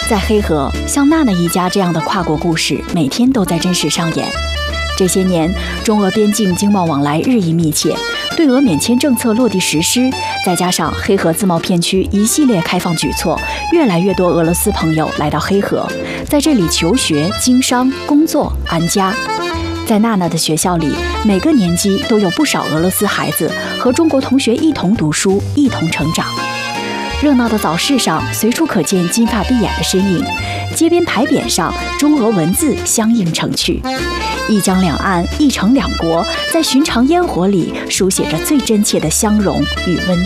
在黑河，像娜娜一家这样的跨国故事每天都在真实上演。这些年，中俄边境经贸往来日益密切，对俄免签政策落地实施，再加上黑河自贸片区一系列开放举措，越来越多俄罗斯朋友来到黑河，在这里求学、经商、工作、安家。在娜娜的学校里，每个年级都有不少俄罗斯孩子和中国同学一同读书，一同成长。热闹的早市上，随处可见金发碧眼的身影；街边牌匾上，中俄文字相映成趣。一江两岸，一城两国，在寻常烟火里书写着最真切的相融与温